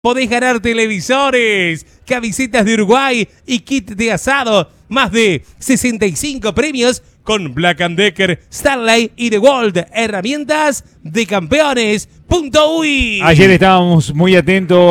Podés ganar televisores, camisetas de Uruguay y kit de asado. Más de 65 premios con Black & Decker, Stanley y The World. Herramientas de campeones.uy. Ayer estábamos muy atentos